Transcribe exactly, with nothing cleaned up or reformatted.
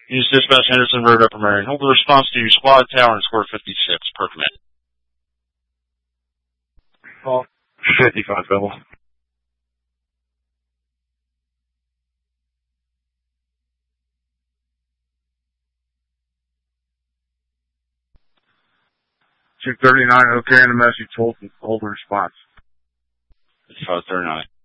Use dispatch Henderson Road, Upper Marion. Hold the response to your squad tower and score fifty-six per command. Call fifty-five, Bevel. two thirty-nine, okay, and the message hold, hold the response. fifty-five thirty-nine.